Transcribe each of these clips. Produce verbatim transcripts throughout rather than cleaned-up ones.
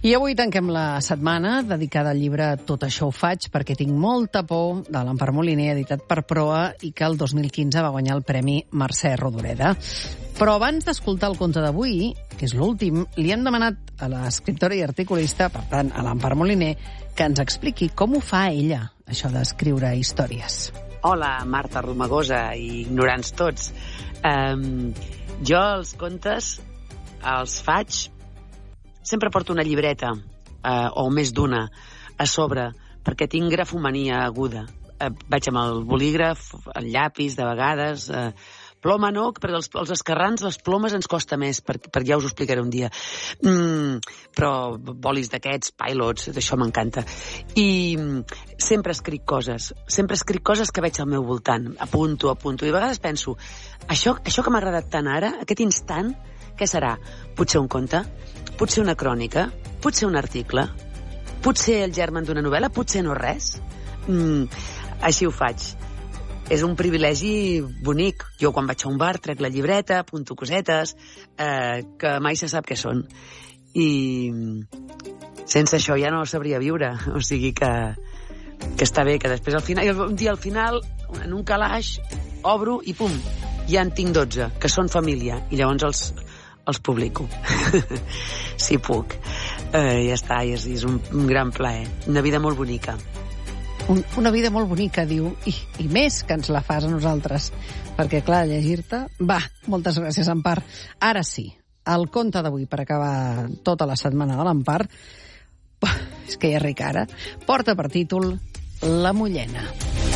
I avui tanquem la setmana dedicada al llibre Tot això ho faig perquè tinc molta por, de l'Empar Moliner, editat per Proa, i que el dos mil quinze va guanyar el Premi Mercè Rodoreda. Però abans d'escoltar el conte d'avui, que és l'últim, li hem demanat a l'escriptora i articulista, per tant, a l'Empar Moliner, que ens expliqui com ho fa ella, això d'escriure històries. Hola, Marta Romagosa i ignorants tots. Um, jo els contes els faig... Sempre porto una llibreta, eh, o més d'una, a sobre, perquè tinc grafomania aguda. Eh, vaig amb el bolígraf, el llapis, de vegades... Eh, ploma no, perquè els, els esquerrans, les plomes ens costa més, perquè per ja us ho explicaré un dia. Mm, però bolis d'aquests, pilots, d'això m'encanta. I sempre escric coses, sempre escric coses que veig al meu voltant, apunto, apunto, i a vegades penso, això, això que m'ha agradat tant ara, aquest instant, què serà? Potser un conte? Potser una crònica? Potser un article? Potser el germen d'una novel·la? Potser no res? Mm, així ho faig. És un privilegi bonic. Jo quan vaig a un bar trec la llibreta, apunto cosetes, eh, que mai se sap què són. I sense això ja no sabria viure. O sigui que, que està bé, que després al final, un dia al final, en un calaix, obro i pum, ja en tinc dotze, que són família. I llavors els... els publico. Si puc. Eh, ja està, és, és un, un gran plaer. Una vida molt bonica. Un, una vida molt bonica, diu, i, i més que ens la fas a nosaltres. Perquè, clar, llegir-te... Va, moltes gràcies, Empar. Ara sí, el conte d'avui, per acabar tota la setmana de l'Empar, és que ja ric ara, porta per títol La Mullena.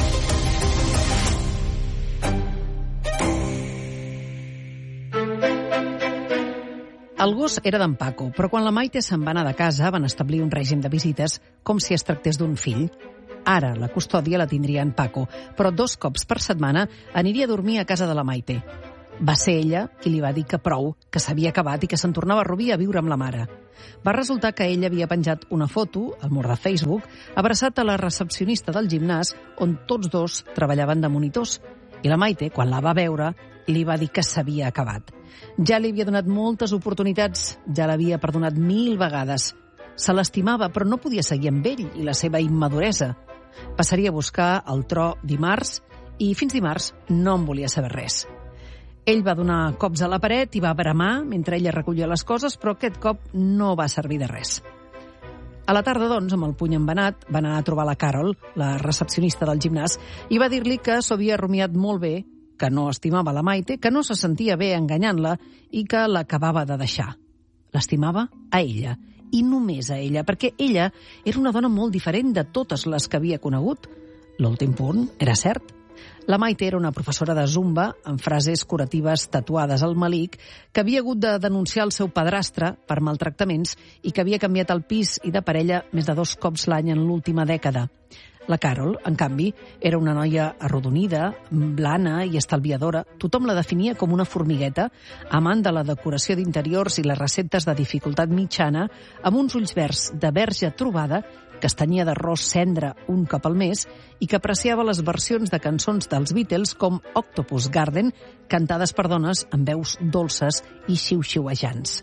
El gos era d'en Paco, però quan la Maite se'n va anar de casa van establir un règim de visites com si es tractés d'un fill. Ara la custòdia la tindria en Paco, però dos cops per setmana aniria a dormir a casa de la Maite. Va ser ella qui li va dir que prou, que s'havia acabat i que se'n tornava a Rubí a viure amb la mare. Va resultar que ella havia penjat una foto al mur de Facebook abraçat a la recepcionista del gimnàs on tots dos treballaven de monitors. I la Maite, quan la va veure, li va dir que s'havia acabat. Ja li havia donat moltes oportunitats, ja l'havia perdonat mil vegades. Se l'estimava, però no podia seguir amb ell i la seva immaduresa. Passaria a buscar el tro dimarts i fins dimarts no en volia saber res. Ell va donar cops a la paret i va bramar mentre ella recollia les coses, però aquest cop no va servir de res. A la tarda, doncs, amb el puny embenat, va anar a trobar la Carol, la recepcionista del gimnàs, i va dir-li que s'ho havia rumiat molt bé, que no estimava la Maite, que no se sentia bé enganyant-la i que l'acabava de deixar. L'estimava a ella, i només a ella, perquè ella era una dona molt diferent de totes les que havia conegut. L'últim punt era cert. La Maite era una professora de zumba amb frases curatives tatuades al melic que havia hagut de denunciar el seu padrastre per maltractaments i que havia canviat el pis i de parella més de dos cops l'any en l'última dècada. La Carol, en canvi, era una noia arrodonida, blana i estalviadora. Tothom la definia com una formigueta, amant de la decoració d'interiors i les receptes de dificultat mitjana, amb uns ulls verds de verge trobada, castanyia d'arròs cendra un cop al mes i que apreciava les versions de cançons dels Beatles com Octopus Garden, cantades per dones amb veus dolces i xiu-xiuejants.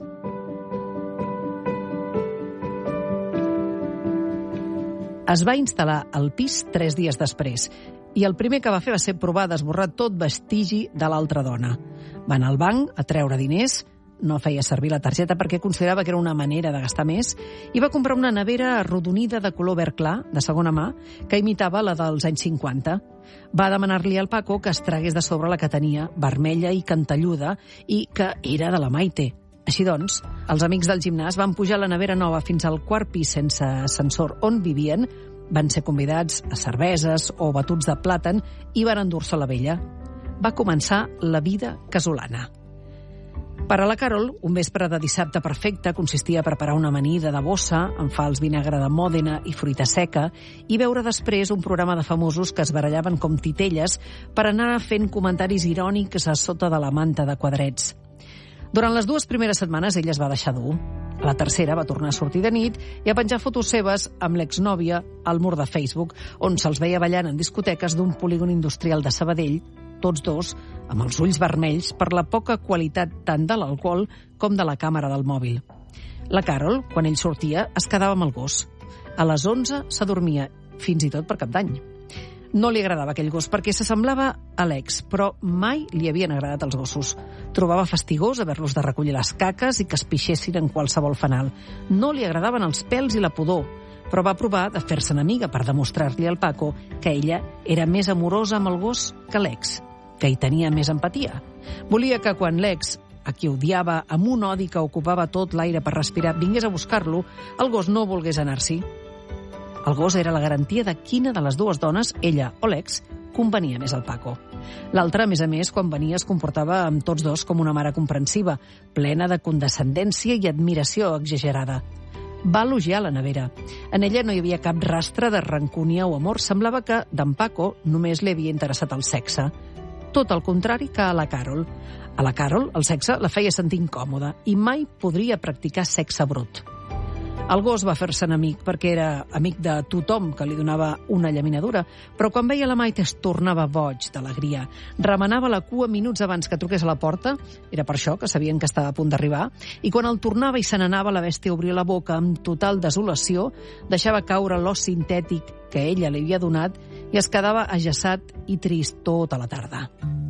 Es va instal·lar al pis tres dies després i el primer que va fer va ser provar d'esborrar tot vestigi de l'altra dona. Va anar al banc a treure diners, no feia servir la targeta perquè considerava que era una manera de gastar més, i va comprar una nevera arrodonida de color verd clar, de segona mà, que imitava la dels anys cinquanta. Va demanar-li al Paco que es tragués de sobre la que tenia, vermella i cantelluda, i que era de la Maite. Així doncs, els amics del gimnàs van pujar la nevera nova fins al quart pis sense ascensor on vivien, van ser convidats a cerveses o batuts de plàtan i van endur-se la vella. Va començar la vida casolana. Per a la Carol, un vespre de dissabte perfecte consistia a preparar una amanida de bossa amb fals vinagre de Mòdena i fruita seca i veure després un programa de famosos que es barallaven com titelles per anar fent comentaris irònics a sota de la manta de quadrets. Durant les dues primeres setmanes ella es va deixar dur. A la tercera va tornar a sortir de nit i a penjar fotos seves amb l'exnòvia al mur de Facebook, on se'ls veia ballant en discoteques d'un polígon industrial de Sabadell, tots dos amb els ulls vermells per la poca qualitat tant de l'alcohol com de la càmera del mòbil. La Carol, quan ell sortia, es quedava amb el gos. A les onze s'adormia, fins i tot per Cap d'Any. No li agradava aquell gos perquè s'assemblava a l'ex, però mai li havien agradat els gossos. Trobava fastigós haver-los de recollir les caques i que es pixessin en qualsevol fanal. No li agradaven els pèls i la pudor, però va provar de fer-se'n amiga per demostrar-li al Paco que ella era més amorosa amb el gos que l'ex, que hi tenia més empatia. Volia que quan l'ex, a qui odiava amb un odi que ocupava tot l'aire per respirar, vingués a buscar-lo, el gos no volgués anar-s'hi. El gos era la garantia de quina de les dues dones, ella o l'ex, convenia més al Paco. L'altra, a més a més, quan venia es comportava amb tots dos com una mare comprensiva, plena de condescendència i admiració exagerada. Va elogiar la nevera. En ella no hi havia cap rastre de rancúnia o amor. Semblava que d'en Paco només li havia interessat el sexe. Tot el contrari que a la Carol. A la Carol el sexe la feia sentir incòmoda i mai podria practicar sexe brut. El gos va fer-se'n amic perquè era amic de tothom que li donava una llaminadura, però quan veia la Maite es tornava boig d'alegria. Remenava la cua minuts abans que truqués a la porta, era per això que sabien que estava a punt d'arribar, i quan el tornava i se n'anava, la bèstia obria la boca amb total desolació, deixava caure l'os sintètic que ella li havia donat i es quedava ajaçat i trist tota la tarda.